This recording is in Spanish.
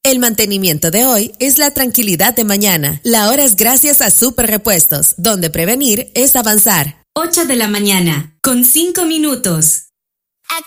El mantenimiento de hoy es la tranquilidad de mañana. La hora es gracias a Super Repuestos, donde prevenir es avanzar. 8 de la mañana, con 5 minutos.